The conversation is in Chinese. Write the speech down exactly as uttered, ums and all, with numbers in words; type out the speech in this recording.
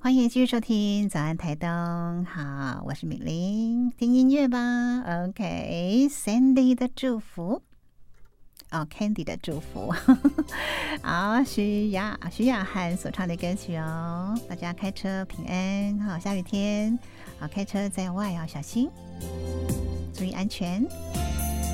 欢迎继续收听早安台东，好，我是敏玲，听音乐吧。 OK，Sandy 的祝福哦 Candy 的祝福好，徐雅徐雅涵所唱的歌曲哦。大家开车平安，好，下雨天好，开车在外要小心，注意安全。